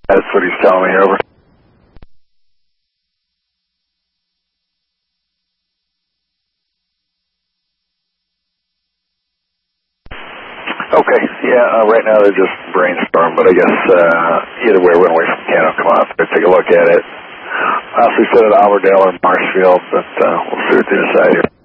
That's what he's telling me, over. Okay, yeah, right now they're just brainstorming, but I guess either way, we're going to wait for Mechanical to come out there, take a look at it. Possibly set at Alberdale or Marshfield, but we'll see what they decide here.